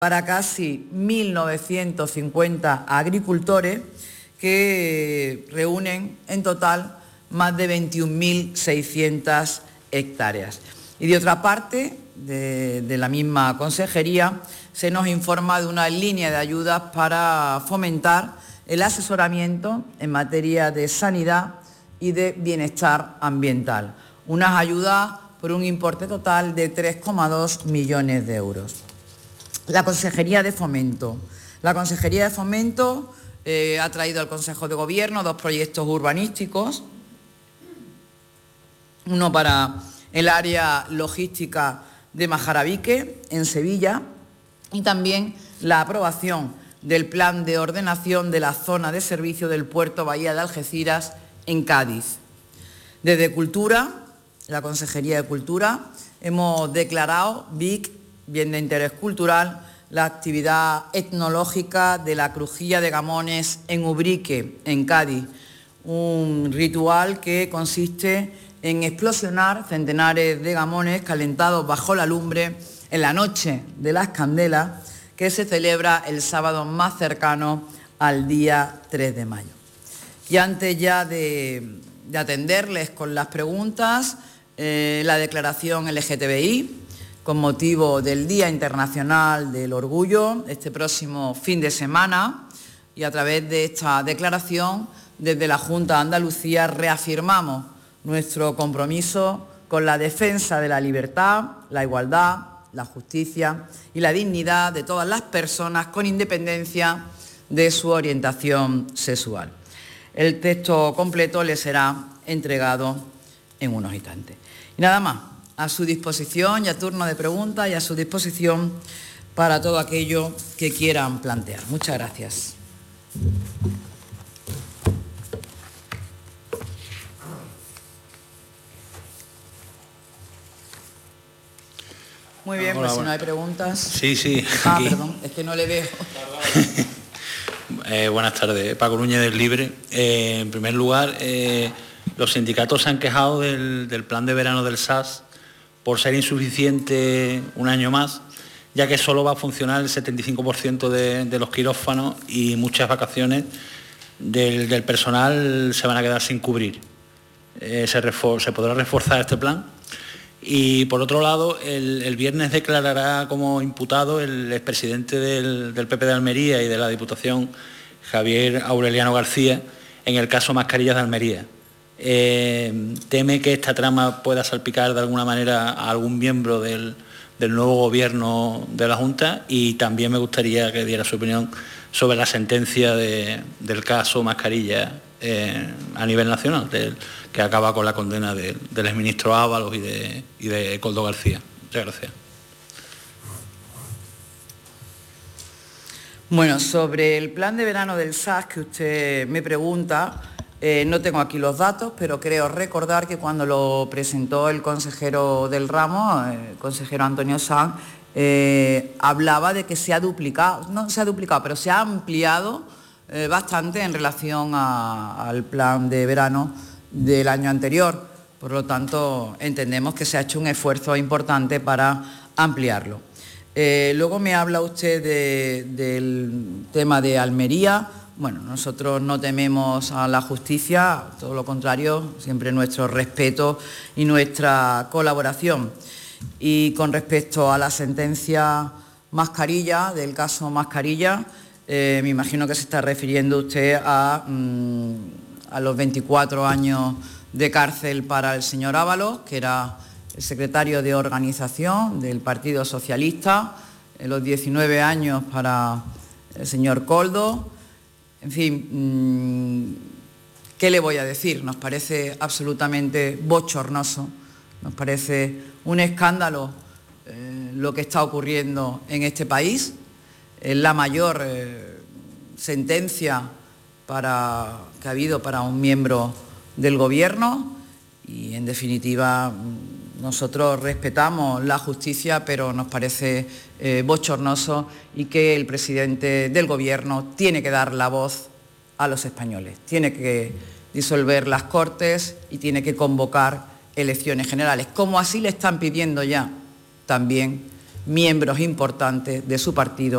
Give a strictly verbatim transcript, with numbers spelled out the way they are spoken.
para casi mil novecientos cincuenta agricultores que reúnen en total más de veintiún mil seiscientas hectáreas. Y de otra parte, de, de la misma consejería, se nos informa de una línea de ayudas para fomentar el asesoramiento en materia de sanidad y de bienestar ambiental. Unas ayudas por un importe total de tres coma dos millones de euros. La Consejería de Fomento. La Consejería de Fomento eh, ha traído al Consejo de Gobierno dos proyectos urbanísticos, uno para el área logística de Majarabique, en Sevilla, y también la aprobación del Plan de Ordenación de la Zona de Servicio del Puerto Bahía de Algeciras, en Cádiz. Desde Cultura, la Consejería de Cultura, hemos declarado B I C, Bien de Interés Cultural, la actividad etnológica de la crujilla de gamones en Ubrique, en Cádiz, un ritual que consiste en explosionar centenares de gamones calentados bajo la lumbre en la noche de las candelas, que se celebra el sábado más cercano al día tres de mayo. Y antes ya de, de atenderles con las preguntas, eh, la declaración L G T B I, con motivo del Día Internacional del Orgullo, este próximo fin de semana, y a través de esta declaración, desde la Junta de Andalucía reafirmamos nuestro compromiso con la defensa de la libertad, la igualdad, la justicia y la dignidad de todas las personas con independencia de su orientación sexual. El texto completo le será entregado en unos instantes. Y nada más, a su disposición y a turno de preguntas y a su disposición para todo aquello que quieran plantear. Muchas gracias. Muy bien, Hola, pues bueno. si no hay preguntas... Sí, sí. Ah, aquí. perdón, es que no le veo. eh, buenas tardes, Paco Núñez del Libre. Eh, en primer lugar, eh, los sindicatos se han quejado del, del plan de verano del S A S por ser insuficiente un año más, ya que solo va a funcionar el setenta y cinco por ciento de, de los quirófanos y muchas vacaciones del, del personal se van a quedar sin cubrir. Eh, se, refor- ¿Se podrá reforzar este plan? Y por otro lado, el, el viernes declarará como imputado el expresidente del, del P P de Almería y de la Diputación, Javier Aureliano García, en el caso Mascarillas de Almería. Eh, ¿Teme que esta trama pueda salpicar de alguna manera a algún miembro del, del nuevo gobierno de la Junta? Y también me gustaría que diera su opinión sobre la sentencia de, del caso Mascarillas eh, a nivel nacional, del, que acaba con la condena de, del exministro Ábalos y de, y de Coldo García. Muchas gracias. Bueno, sobre el plan de verano del S A S que usted me pregunta, eh, no tengo aquí los datos, pero creo recordar que cuando lo presentó el consejero del ramo, el consejero Antonio Sanz, eh, hablaba de que se ha duplicado, no se ha duplicado, pero se ha ampliado eh, bastante en relación a, al plan de verano del año anterior. Por lo tanto, entendemos que se ha hecho un esfuerzo importante para ampliarlo. Eh, luego me habla usted de, del tema de Almería. Bueno, nosotros no tememos a la justicia, todo lo contrario, siempre nuestro respeto y nuestra colaboración. Y con respecto a la sentencia Mascarilla, del caso Mascarilla, eh, me imagino que se está refiriendo usted a, mmm, a los veinticuatro años de cárcel para el señor Ábalos, que era el secretario de organización del Partido Socialista, en los diecinueve años para el señor Coldo. En fin, ¿qué le voy a decir? Nos parece absolutamente bochornoso, nos parece un escándalo eh, lo que está ocurriendo en este país. Es la mayor eh, sentencia para, que ha habido para un miembro del Gobierno y, en definitiva, nosotros respetamos la justicia, pero nos parece eh, bochornoso y que el presidente del Gobierno tiene que dar la voz a los españoles, tiene que disolver las Cortes y tiene que convocar elecciones generales, como así le están pidiendo ya también miembros importantes de su partido